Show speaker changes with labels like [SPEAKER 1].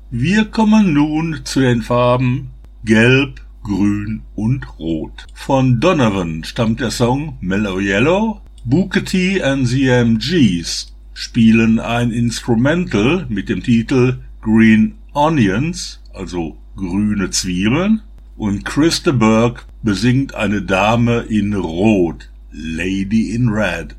[SPEAKER 1] Wir kommen nun zu den Farben Gelb, Grün und Rot. Von Donovan stammt der Song Mellow Yellow. Booker T and the MGs spielen ein Instrumental mit dem Titel Green Onions, also grüne Zwiebeln, und Chris de Burgh besingt eine Dame in Rot, Lady in Red.